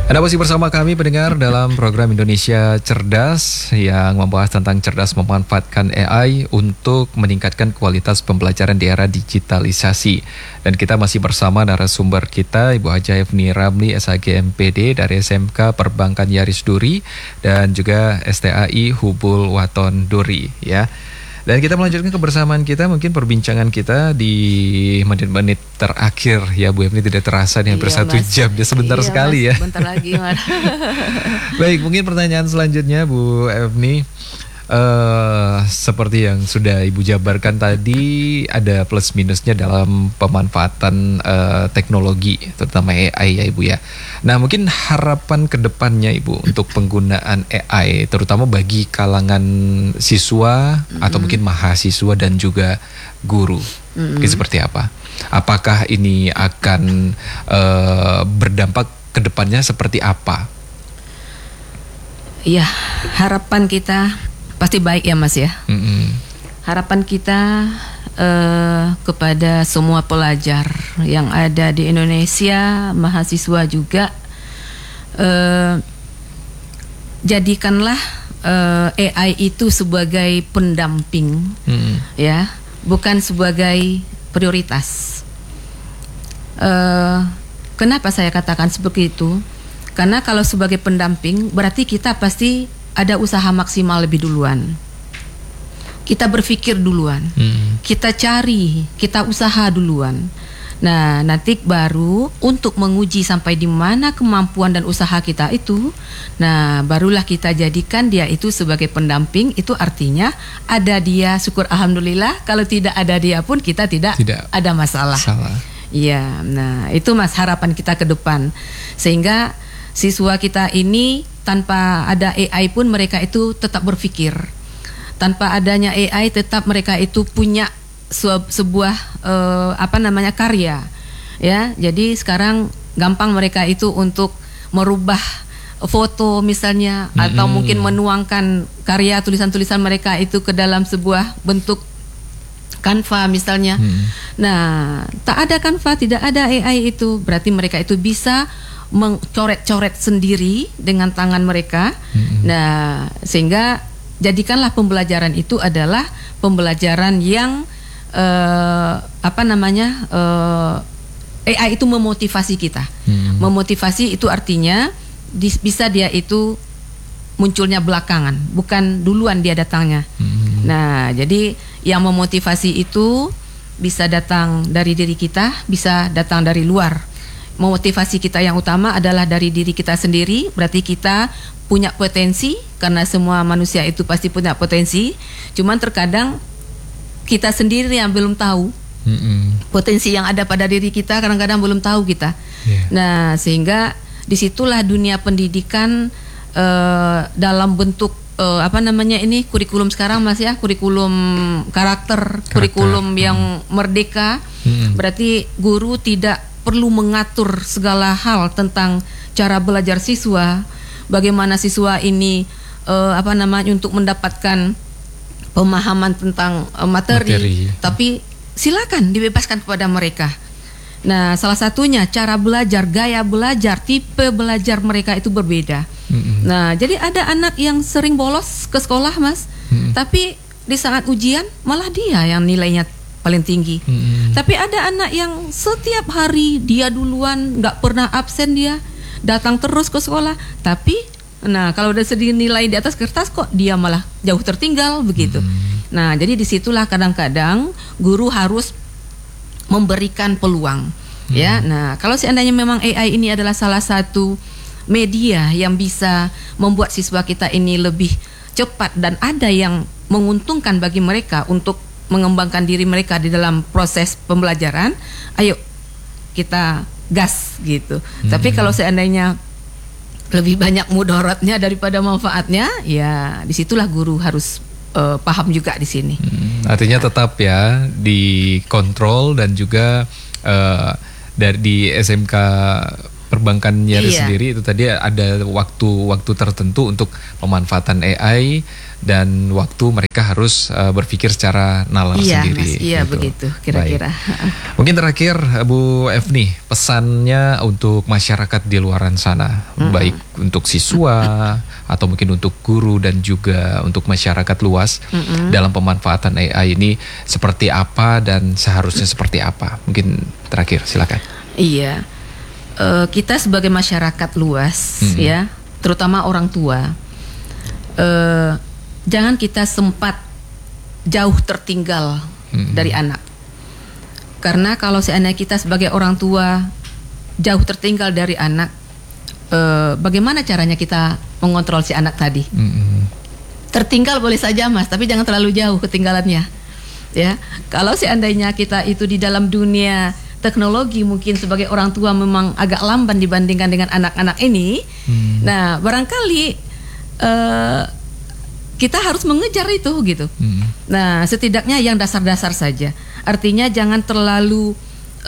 Anda masih bersama kami pendengar dalam program Indonesia Cerdas yang membahas tentang cerdas memanfaatkan AI untuk meningkatkan kualitas pembelajaran di era digitalisasi. Dan kita masih bersama narasumber kita Ibu Haja Efni Ramli SHG MPD dari SMK Perbankan Yaris Duri dan juga STAI Hubul Waton Duri ya. Dan kita melanjutkan kebersamaan kita, mungkin perbincangan kita di menit-menit terakhir ya Bu Efni, tidak terasa nih hampir 1 jam, dia sebentar sekali mas, ya. Bentar lagi mas. Baik, mungkin pertanyaan selanjutnya Bu Efni, seperti yang sudah Ibu jabarkan tadi, ada plus minusnya dalam pemanfaatan teknologi, terutama AI ya Ibu ya. Nah mungkin harapan kedepannya Ibu untuk penggunaan AI, terutama bagi kalangan siswa atau mungkin mahasiswa dan juga guru, mungkin seperti apa? Apakah ini akan berdampak kedepannya seperti apa? Iya, harapan kita pasti baik ya mas ya. Harapan kita kepada semua pelajar yang ada di Indonesia, mahasiswa juga, jadikanlah AI itu sebagai pendamping, ya, bukan sebagai prioritas. Kenapa saya katakan seperti itu? Karena kalau sebagai pendamping berarti kita pasti ada usaha maksimal lebih duluan. Kita berpikir duluan, kita cari, kita usaha duluan. Nah, nanti baru untuk menguji sampai di mana kemampuan dan usaha kita itu. Nah, barulah kita jadikan dia itu sebagai pendamping. Itu artinya ada dia, syukur alhamdulillah. Kalau tidak ada dia pun kita tidak ada masalah. Iya, nah itu mas harapan kita ke depan. Sehingga siswa kita ini tanpa ada AI pun mereka itu tetap berpikir. Tanpa adanya AI tetap mereka itu punya sebuah karya. Ya, jadi sekarang gampang mereka itu untuk merubah foto misalnya, atau mungkin menuangkan karya tulisan-tulisan mereka itu ke dalam sebuah bentuk Canva misalnya. Nah, tak ada Canva, tidak ada AI itu, berarti mereka itu bisa mencoret-coret sendiri dengan tangan mereka. Nah, sehingga jadikanlah pembelajaran itu adalah pembelajaran yang AI itu memotivasi kita. Memotivasi itu artinya bisa dia itu munculnya belakangan, bukan duluan dia datangnya. Nah, jadi yang memotivasi itu bisa datang dari diri kita, bisa datang dari luar. Motivasi kita yang utama adalah dari diri kita sendiri, berarti kita punya potensi, karena semua manusia itu pasti punya potensi. Cuman terkadang kita sendiri yang belum tahu potensi yang ada pada diri kita, kadang-kadang belum tahu kita. Nah, sehingga disitulah dunia pendidikan dalam bentuk kurikulum sekarang mas ya, kurikulum karakter. Kurikulum yang merdeka. Berarti guru tidak perlu mengatur segala hal tentang cara belajar siswa, bagaimana siswa ini untuk mendapatkan pemahaman tentang materi, tapi silakan dibebaskan kepada mereka. Nah, salah satunya cara belajar, gaya belajar, tipe belajar mereka itu berbeda. Nah, jadi ada anak yang sering bolos ke sekolah mas, tapi di saat ujian malah dia yang nilainya paling tinggi. Tapi ada anak yang setiap hari dia duluan, nggak pernah absen, dia datang terus ke sekolah, tapi nah kalau udah sedih nilai di atas kertas kok dia malah jauh tertinggal begitu. Nah, jadi disitulah kadang-kadang guru harus memberikan peluang. Ya, nah kalau seandainya memang AI ini adalah salah satu media yang bisa membuat siswa kita ini lebih cepat dan ada yang menguntungkan bagi mereka untuk mengembangkan diri mereka di dalam proses pembelajaran, ayo kita gas gitu. Tapi kalau seandainya lebih banyak mudaratnya daripada manfaatnya, ya disitulah guru harus paham juga di sini. Artinya tetap ya dikontrol dan juga dari di SMK perbankan Yaris Iya. sendiri itu tadi ada waktu tertentu untuk pemanfaatan AI dan waktu mereka harus berpikir secara nalar Iya, sendiri. Mas. Iya, gitu. begitu kira-kira. Baik. Mungkin terakhir Bu Efni, pesannya untuk masyarakat di luaran sana, baik untuk siswa atau mungkin untuk guru dan juga untuk masyarakat luas dalam pemanfaatan AI ini seperti apa dan seharusnya seperti apa? Mungkin terakhir silakan. Iya. Kita sebagai masyarakat luas ya, terutama orang tua, jangan kita sempat jauh tertinggal dari anak. Karena kalau seandainya kita sebagai orang tua jauh tertinggal dari anak, bagaimana caranya kita mengontrol si anak tadi? Tertinggal boleh saja Mas, tapi jangan terlalu jauh ketinggalannya. Ya, kalau seandainya kita itu di dalam dunia teknologi mungkin sebagai orang tua memang agak lamban dibandingkan dengan anak-anak ini. Nah, barangkali kita harus mengejar itu gitu. Nah, setidaknya yang dasar-dasar saja. Artinya jangan terlalu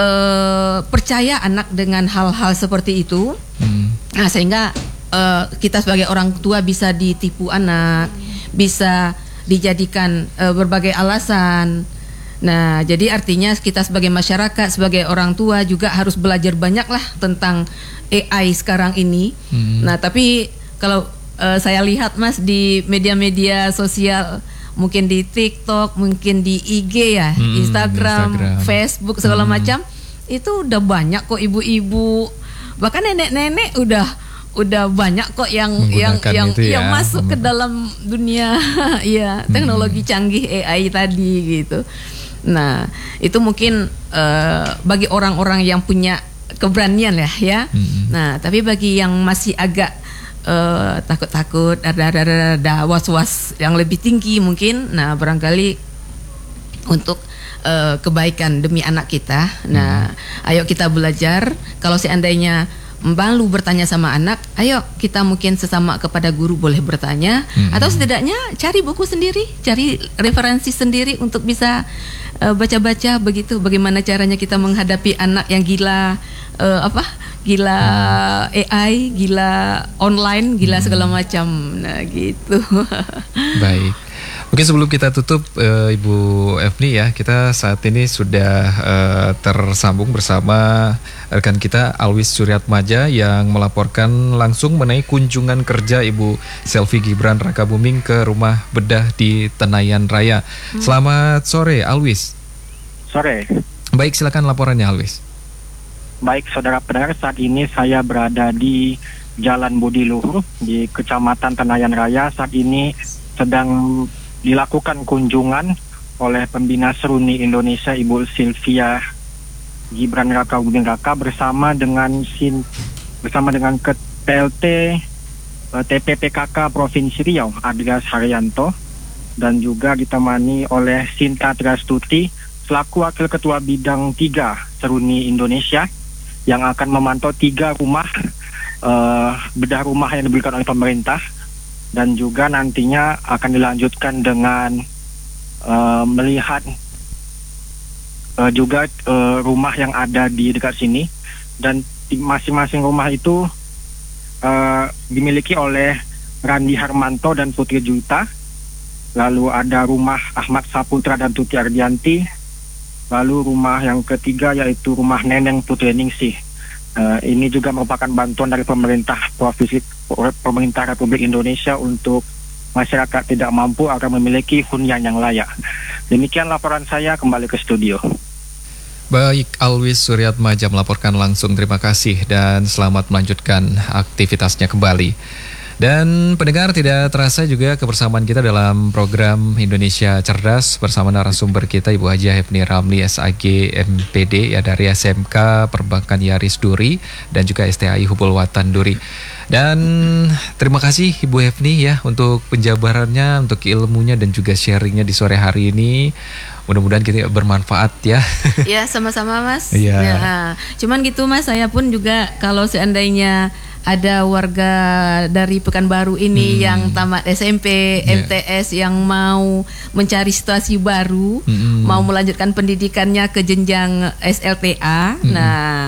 percaya anak dengan hal-hal seperti itu. Nah, sehingga kita sebagai orang tua bisa ditipu anak, bisa dijadikan berbagai alasan. Nah, jadi artinya kita sebagai masyarakat, sebagai orang tua juga harus belajar banyak lah tentang AI sekarang ini. Nah, tapi kalau saya lihat Mas di media-media sosial, mungkin di TikTok, mungkin di IG ya, Instagram, Facebook segala macam, itu udah banyak kok ibu-ibu, bahkan nenek-nenek udah banyak kok yang masuk ke dalam dunia ya teknologi canggih AI tadi gitu. Nah, itu mungkin bagi orang-orang yang punya keberanian ya. Nah, tapi bagi yang masih agak takut-takut, ada was-was yang lebih tinggi mungkin, nah barangkali untuk kebaikan demi anak kita. Nah, ayo kita belajar. Kalau seandainya malu bertanya sama anak, ayo kita mungkin sesama kepada guru boleh bertanya, atau setidaknya cari buku sendiri, cari referensi sendiri untuk bisa baca-baca begitu. Bagaimana caranya kita menghadapi anak yang gila gila AI, gila online, gila segala macam. Nah, gitu. Baik. Mungkin sebelum kita tutup, Ibu Efni ya, kita saat ini sudah tersambung bersama rekan kita Alwis Suryatmaja yang melaporkan langsung mengenai kunjungan kerja Ibu Selvi Gibran Rakabuming ke rumah bedah di Tenayan Raya. Selamat sore, Alwis. Sore. Baik, silakan laporannya, Alwis. Baik, saudara pendengar, saat ini saya berada di Jalan Budi Luhur di Kecamatan Tenayan Raya. Saat ini sedang dilakukan kunjungan oleh pembina Seruni Indonesia Ibu Sylvia Gibran Rakabuming Raka bersama dengan PLT TPPKK Provinsi Riau Adrias Haryanto, dan juga ditemani oleh Sinta Trastuti selaku Wakil Ketua Bidang 3 Seruni Indonesia yang akan memantau 3 rumah bedah rumah yang diberikan oleh pemerintah, dan juga nantinya akan dilanjutkan dengan melihat juga rumah yang ada di dekat sini, dan masing-masing rumah itu dimiliki oleh Randi Harmanto dan Putri Juta. Lalu ada rumah Ahmad Saputra dan Tuti Ardianti. Lalu rumah yang ketiga yaitu rumah Neneng Putri Ningsih. Ini juga merupakan bantuan dari pemerintah Republik Indonesia untuk masyarakat tidak mampu agar memiliki hunian yang layak. Demikian laporan saya, kembali ke studio. Baik, Alwis Suryatmaja melaporkan langsung. Terima kasih dan selamat melanjutkan aktivitasnya kembali. Dan pendengar, tidak terasa juga kebersamaan kita dalam program Indonesia Cerdas bersama narasumber kita Ibu Haji Hefni Ramli SAG MPD ya dari SMK Perbankan Yaris Duri dan juga STAI Hubul Watan Duri. Dan terima kasih Ibu Hefni ya untuk penjabarannya, untuk ilmunya dan juga sharingnya di sore hari ini. Mudah-mudahan kita bermanfaat ya. Ya, sama-sama Mas. Iya. Nah, cuman gitu Mas, saya pun juga kalau seandainya ada warga dari Pekanbaru ini yang tamat SMP, MTS yang mau mencari situasi baru, mau melanjutkan pendidikannya ke jenjang SLTA. Nah,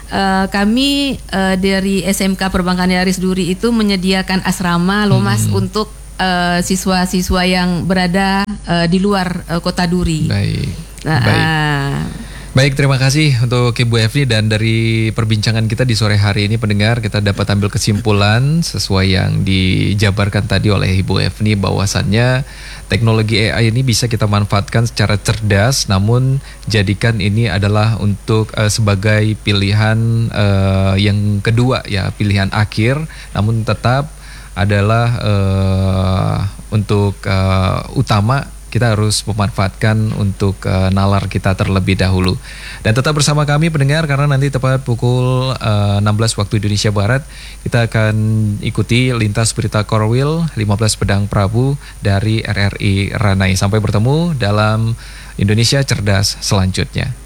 Kami dari SMK Perbankan Yaris Duri itu menyediakan asrama Lomas untuk siswa-siswa yang berada di luar kota Duri. Baik. Baik. Baik, terima kasih untuk Ibu Efni, dan dari perbincangan kita di sore hari ini pendengar, kita dapat ambil kesimpulan sesuai yang dijabarkan tadi oleh Ibu Efni, bahwasannya teknologi AI ini bisa kita manfaatkan secara cerdas, namun jadikan ini adalah untuk sebagai pilihan yang kedua ya, pilihan akhir, namun tetap adalah untuk utama kita harus memanfaatkan untuk nalar kita terlebih dahulu. Dan tetap bersama kami pendengar, karena nanti tepat pukul 16 waktu Indonesia Barat kita akan ikuti lintas berita Korwil 15 Pedang Prabu dari RRI Ranai. Sampai bertemu dalam Indonesia Cerdas selanjutnya.